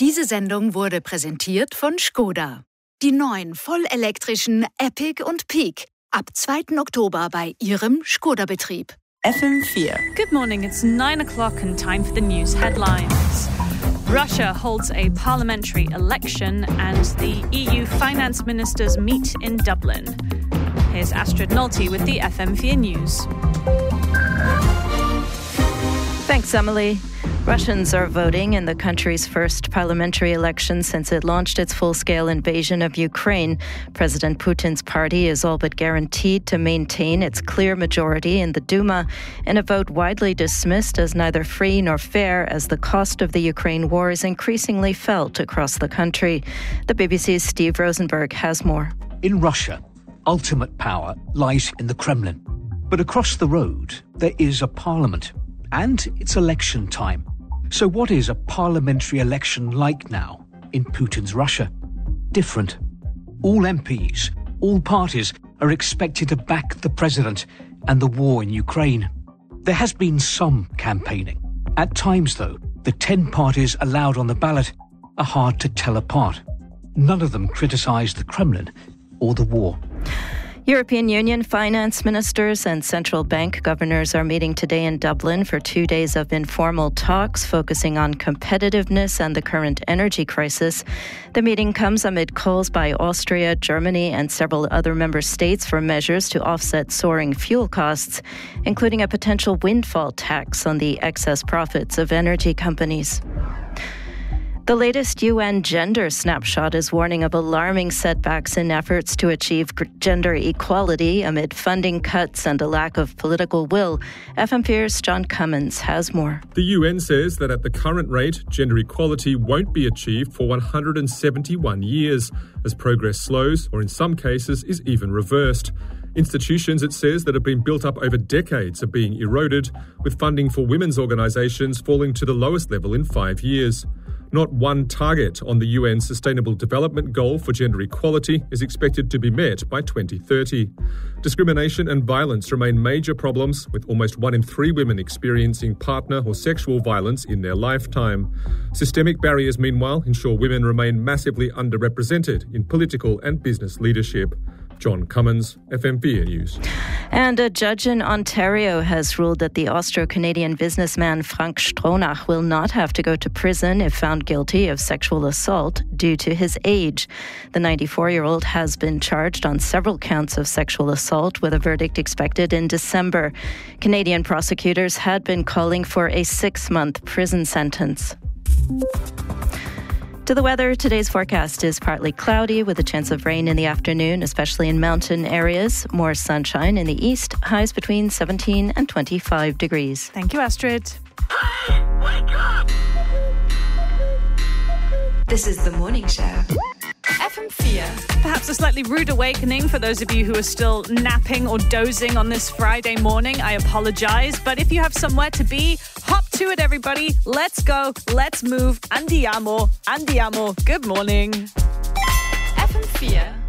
Diese Sendung wurde präsentiert von Škoda. Die neuen vollelektrischen Epic und Peak. Ab 2. Oktober bei Ihrem Škoda-Betrieb. FM4. Good morning, it's 9 o'clock and time for the news headlines. Russia holds a parliamentary election and the EU finance ministers meet in Dublin. Here's Astrid Nolte with the FM4 News. Thanks, Emily. Russians are voting in the country's first parliamentary election since it launched its full-scale invasion of Ukraine. President Putin's party is all but guaranteed to maintain its clear majority in the Duma in a vote widely dismissed as neither free nor fair as the cost of the Ukraine war is increasingly felt across the country. The BBC's Steve Rosenberg has more. In Russia, ultimate power lies in the Kremlin. But across the road, there is a parliament, and it's election time. So what is a parliamentary election like now in Putin's Russia? Different. All MPs, all parties are expected to back the president and the war in Ukraine. There has been some campaigning. At times, though, the 10 parties allowed on the ballot are hard to tell apart. None of them criticise the Kremlin or the war. European Union finance ministers and central bank governors are meeting today in Dublin for 2 days of informal talks focusing on competitiveness and the current energy crisis. The meeting comes amid calls by Austria, Germany and several other member states for measures to offset soaring fuel costs, including a potential windfall tax on the excess profits of energy companies. The latest UN gender snapshot is warning of alarming setbacks in efforts to achieve gender equality amid funding cuts and a lack of political will. FM4's John Cummins has more. The UN says that at the current rate, gender equality won't be achieved for 171 years, as progress slows or in some cases is even reversed. Institutions, it says, that have been built up over decades are being eroded, with funding for women's organisations falling to the lowest level in 5 years. Not one target on the UN Sustainable Development Goal for gender equality is expected to be met by 2030. Discrimination and violence remain major problems, with almost 1 in 3 women experiencing partner or sexual violence in their lifetime. Systemic barriers, meanwhile, ensure women remain massively underrepresented in political and business leadership. John Cummins, FM4 News. And a judge in Ontario has ruled that the Austro-Canadian businessman Frank Stronach will not have to go to prison if found guilty of sexual assault due to his age. The 94-year-old has been charged on several counts of sexual assault, with a verdict expected in December. Canadian prosecutors had been calling for a 6-month prison sentence. To the weather, today's forecast is partly cloudy with a chance of rain in the afternoon, especially in mountain areas. More sunshine in the east, highs between 17 and 25 degrees. Thank you, Astrid. Hey, wake up! This is The Morning Show. FM4. Perhaps a slightly rude awakening for those of you who are still napping or dozing on this Friday morning. I apologise, but if you have somewhere to be, hop to it, everybody. Let's go, let's move. Andiamo, andiamo. Good morning. FM4.